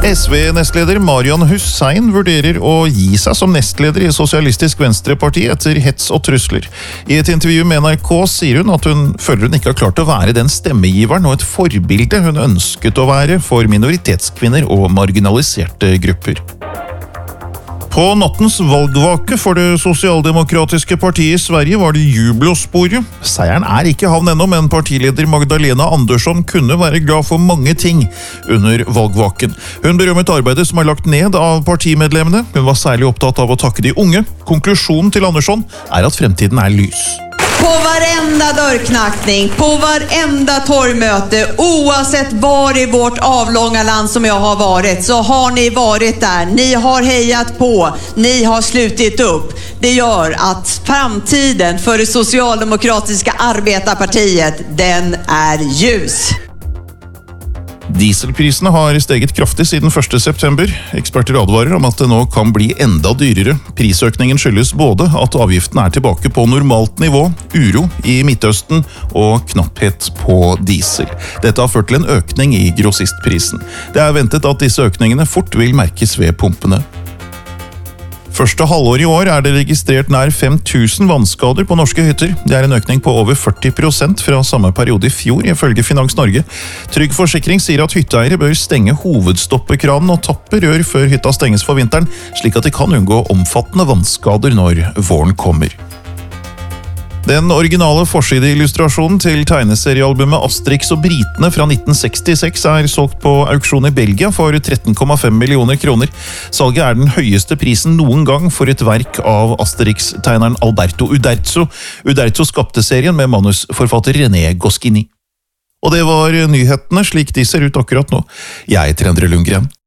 SV-nestleder Marian Hussein vurderer å gi seg som nestleder i Sosialistisk Venstreparti etter hets og trusler. I et intervju med NRK sier hun at hun føler hun ikke har klart å være den stemmegiveren og et forbilde hun ønsket å være for minoritetskvinner og marginaliserte grupper. På nattens valgvake for det sosialdemokratiske partiet i Sverige var det jubel å spore. Seieren er ikke havn ennå, men partileder Magdalena Andersson kunne være glad for mange ting under valgvaken. Hun berømmet arbeidet som er lagt ned av partimedlemmene. Hun var særlig opptatt av å takke de unge. Konklusjonen til Andersson er at fremtiden er lys. På varenda dörrknackning, på varenda torgmöte, oavsett var i vårt avlånga land som jag har varit, så har ni varit där. Ni har hejat på, ni har slutit upp. Det gör att framtiden för det socialdemokratiska arbetarpartiet, den är ljus. Dieselprisene har steget kraftig siden 1. september. Eksperter advarer om at det nå kan bli enda dyrere. Prisøkningen skyldes både at avgiften er tilbake på normalt nivå, uro i Midtøsten og knapphet på diesel. Dette har ført til en økning i grossistprisen. Det er ventet at disse økningene fort vil merkes ved pumpene. Første halvår i år er det registrert nær 5000 vannskader på norske hytter. Det er en økning på over 40% fra samme periode i fjor, ifølge Finans Norge. Trygg Forsikring sier at hytteeiere bør stenge hovedstoppekranen og tappe rør før hytta stenges for vinteren, slik at de kan unngå omfattende vannskader når våren kommer. Den originale forsideillustrasjonen til tegneseriealbumet Asterix og Britene fra 1966 er solgt på auksjon i Belgia for 13,5 millioner kroner. Salget er den høyeste prisen noen gang for et verk av Asterix-tegneren Alberto Uderzo. Uderzo skapte serien med manusforfatter René Goscinny. Og det var nyhetene slik de ser ut akkurat nå. Jeg heter Endre Lundgren.